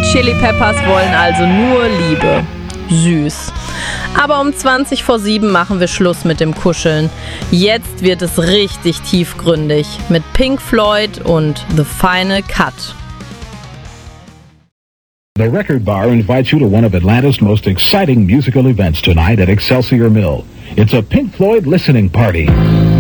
Chili Peppers wollen also nur Liebe. Süß. Aber um 7:20 machen wir Schluss mit dem Kuscheln. Jetzt wird es richtig tiefgründig mit Pink Floyd und The Final Cut. The Record Bar invites you to one of Atlanta's most exciting musical events tonight at Excelsior Mill. It's a Pink Floyd listening party.